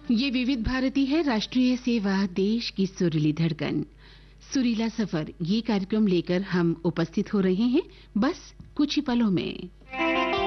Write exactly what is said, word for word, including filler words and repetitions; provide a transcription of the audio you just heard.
ये विविध भारती है, राष्ट्रीय सेवा, देश की सुरीली धड़कन, सुरीला सफर। ये कार्यक्रम लेकर हम उपस्थित हो रहे हैं बस कुछ ही पलों में।